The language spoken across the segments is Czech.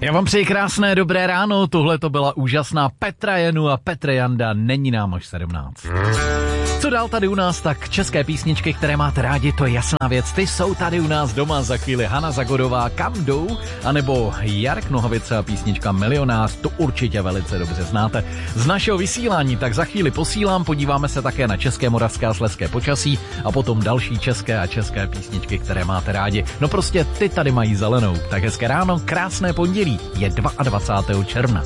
Já vám přeji krásné dobré ráno, tohle to byla úžasná Petra Janu a Petr Janda, není nám až 17. Co dál tady u nás, tak české písničky, které máte rádi, to je jasná věc. Ty jsou tady u nás doma, za chvíli Hana Zagorová, Kam jdou, anebo Jarek Nohavice a písnička Milionář, to určitě velice dobře znáte. Z našeho vysílání tak za chvíli posílám, podíváme se také na české, moravské a slezské počasí a potom další české a české písničky, které máte rádi. No prostě ty tady mají zelenou. Tak hezké ráno, krásné pondělí, je 22. června.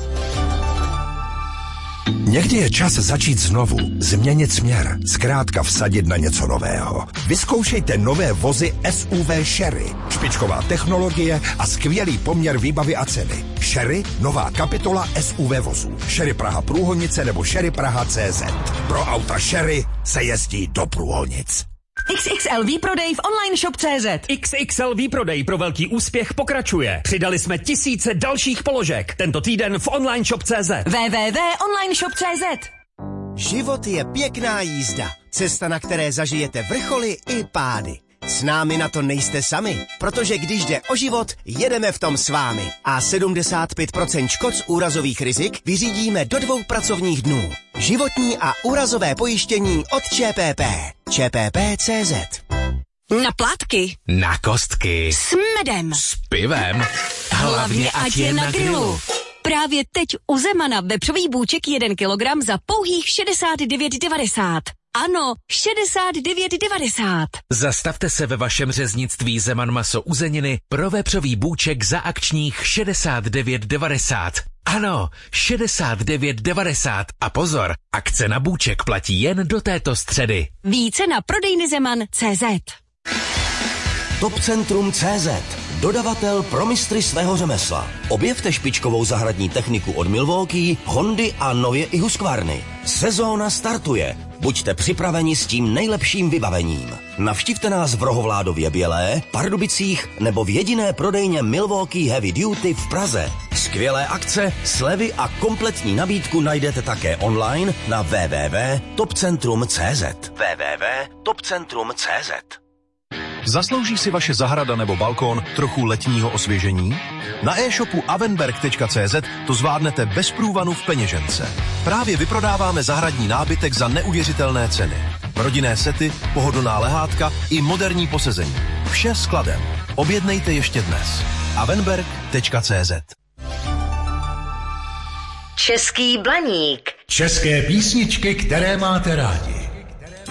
Někdy je čas začít znovu, změnit směr, zkrátka vsadit na něco nového. Vyzkoušejte nové vozy SUV Sherry. Špičková technologie a skvělý poměr výbavy a ceny. Sherry, nová kapitola SUV vozů. Sherry Praha Průhonice nebo Sherry Praha CZ. Pro auta Sherry se jezdí do Průhonic. XXL výprodej v online shop.cz. XXL výprodej pro velký úspěch pokračuje. Přidali jsme tisíce dalších položek. Tento týden v online shop.cz. www.onlineshop.cz. Život je pěkná jízda. Cesta, na které zažijete vrcholy i pády. S námi na to nejste sami, protože když jde o život, jedeme v tom s vámi. A 75% škod z úrazových rizik vyřídíme do 2 pracovních dnů. Životní a úrazové pojištění od ČPP. ČPP.cz. Na plátky, na kostky, s medem, s pivem, hlavně ať je na grilu. Právě teď u Zemana vepřový bůček 1 kilogram za pouhých 69,90. Ano, 69,90. Zastavte se ve vašem řeznictví Zeman maso uzeniny pro vepřový bůček za akčních 69,90. Ano, 69,90. A pozor, akce na bůček platí jen do této středy. Více na prodejny Zeman.cz. Topcentrum.cz, dodavatel pro mistry svého řemesla. Objevte špičkovou zahradní techniku od Milwaukee, Hondy a nově i Husqvarny. Sezóna startuje. Buďte připraveni s tím nejlepším vybavením. Navštivte nás v Rohovládově Bělé, Pardubicích nebo v jediné prodejně Milwaukee Heavy Duty v Praze. Skvělé akce, slevy a kompletní nabídku najdete také online na www.topcentrum.cz. www.topcentrum.cz. Zaslouží si vaše zahrada nebo balkón trochu letního osvěžení? Na e-shopu avenberg.cz to zvládnete bez průvanu v peněžence. Právě vyprodáváme zahradní nábytek za neuvěřitelné ceny. Rodinné sety, pohodlná lehátka i moderní posezení. Vše skladem. Objednejte ještě dnes. avenberg.cz. Český blaník. České písničky, které máte rádi.